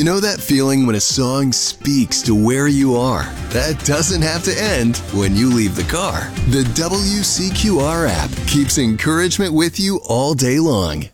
You know that feeling when a song speaks to where you are? That doesn't have to end when you leave the car. The WCQR app keeps encouragement with you all day long.